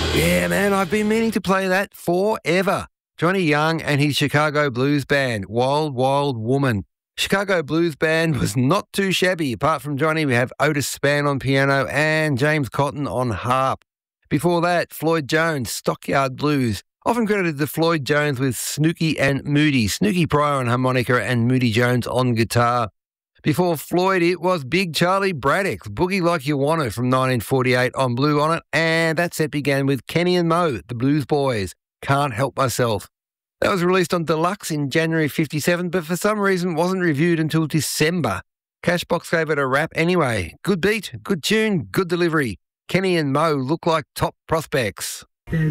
Yeah, man, I've been meaning to play that forever. Johnny Young and his Chicago Blues Band, Wild Wild Woman. Chicago Blues Band was not too shabby. Apart from Johnny, we have Otis Spann on piano and James Cotton on harp. Before that, Floyd Jones, Stockyard Blues. Often credited to Floyd Jones with Snooky and Moody. Snooky Pryor on harmonica and Moody Jones on guitar. Before Floyd, it was Big Charlie Braddock's Boogie Like You Want It from 1948 on Blue On It, and that set began with Kenny and Mo, the Blues Boys, Can't Help Myself. That was released on Deluxe in January 57, but for some reason wasn't reviewed until December. Cashbox gave it a rap anyway. Good beat, good tune, good delivery. Kenny and Mo look like top prospects.